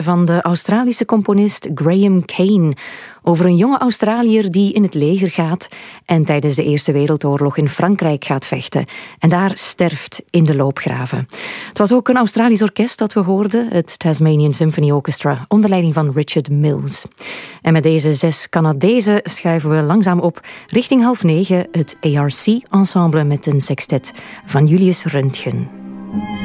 van de Australische componist Graham Kane over een jonge Australiër die in het leger gaat en tijdens de Eerste Wereldoorlog in Frankrijk gaat vechten en daar sterft in de loopgraven. Het was ook een Australisch orkest dat we hoorden, het Tasmanian Symphony Orchestra, onder leiding van Richard Mills. En met deze 6 Canadezen schuiven we langzaam op richting 20:30 het ARC-ensemble met een sextet van Julius Röntgen.